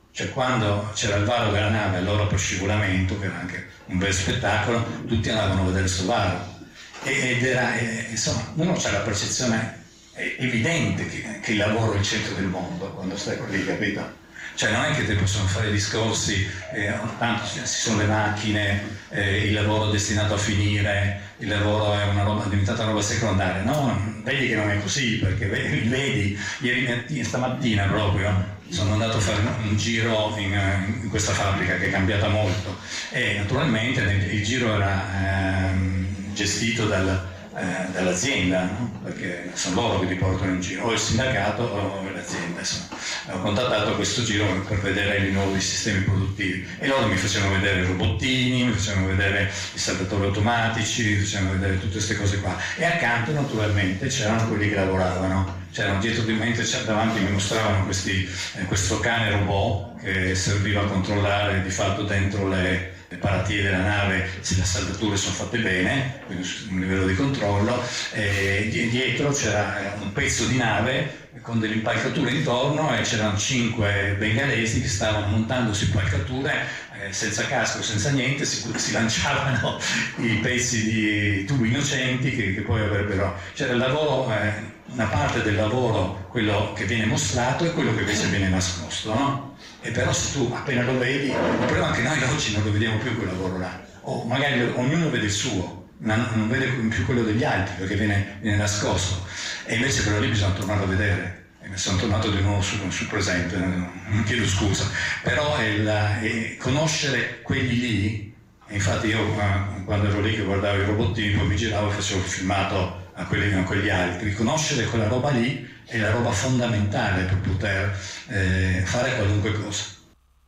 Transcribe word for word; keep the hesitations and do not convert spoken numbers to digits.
Cioè quando c'era il varo della nave all'ora per scivolamento, che era anche un bel spettacolo, tutti andavano a vedere questo varo. Ed era, eh, insomma, uno c'ha la percezione evidente che, che il lavoro è il centro del mondo, quando stai lì, capito? Cioè non è che ti possono fare discorsi, eh, tanto ci sono le macchine, eh, il lavoro è destinato a finire, il lavoro è, una roba, è diventata una roba secondaria. No, vedi che non è così, perché vedi, vedi ieri stamattina proprio sono andato a fare un giro in, in questa fabbrica che è cambiata molto e naturalmente il giro era ehm, gestito dal, eh, dall'azienda, no? Perché sono loro che ti portano in giro, o il sindacato o l'azienda. Insomma. Ho contattato questo giro per vedere i nuovi sistemi produttivi e loro mi facevano vedere i robottini, mi facevano vedere i saldatori automatici, mi facevano vedere tutte queste cose qua e accanto naturalmente c'erano quelli che lavoravano. C'erano dietro di me, davanti mi mostravano questi, eh, questo cane robot che serviva a controllare di fatto dentro le, le paratie della nave se le saldature sono fatte bene, quindi un livello di controllo, e dietro c'era un pezzo di nave con delle impalcature intorno e c'erano cinque bengalesi che stavano montando su impalcature eh, senza casco, senza niente, si, si lanciavano i pezzi di tubi innocenti che, che poi avrebbero... C'era il lavoro... Eh, una parte del lavoro, quello che viene mostrato e quello che invece viene nascosto, no? E però se tu appena lo vedi, il problema è che noi oggi non lo vediamo più quel lavoro là, o magari ognuno vede il suo, non vede più quello degli altri perché viene, viene nascosto, e invece quello lì bisogna tornare a vedere. E sono tornato di nuovo sul, sul presente, non chiedo scusa, però è la, è conoscere quelli lì, e infatti io quando ero lì che guardavo i robottini poi mi giravo e facevo il filmato a quelli, a quegli altri. Conoscere quella roba lì è la roba fondamentale per poter eh, fare qualunque cosa.